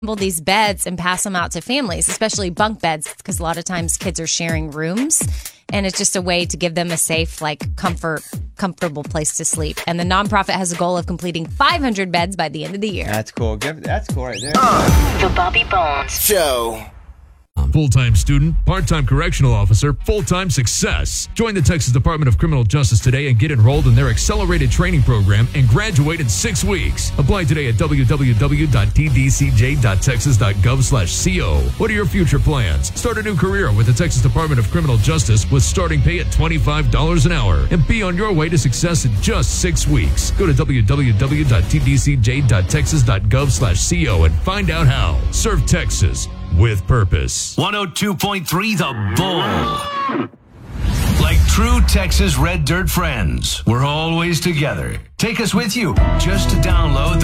these beds and pass them out to families, especially bunk beds, because a lot of times kids are sharing rooms, and it's just a way to give them a safe, comfortable place to sleep. And the nonprofit has a goal of completing 500 beds by the end of the year. That's cool. That's cool right there. The Bobby Bones Show. Full-time student, part-time correctional officer, full-time success. Join the Texas Department of Criminal Justice today and get enrolled in their accelerated training program and graduate in 6 weeks. Apply today at www.tdcj.texas.gov/co. What are your future plans? Start a new career with the Texas Department of Criminal Justice with starting pay at $25 an hour and be on your way to success in just 6 weeks. Go to www.tdcj.texas.gov/co and find out how. Serve Texas with purpose. 102.3 The Bull. Like true Texas Red Dirt friends, we're always together. Take us with you. Just to download